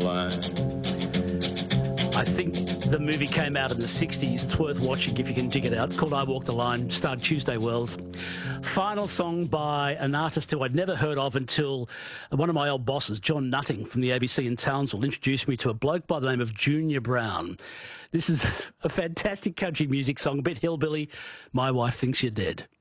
line. I think the movie came out in the 60s. It's worth watching if you can dig it out. It's called I Walk the Line, starred Tuesday Wells. Final song by an artist who I'd never heard of until one of my old bosses, John Nutting from the ABC in Townsville, introduced me to a bloke by the name of Junior Brown. This is a fantastic country music song, a bit hillbilly. My Wife Thinks You're Dead.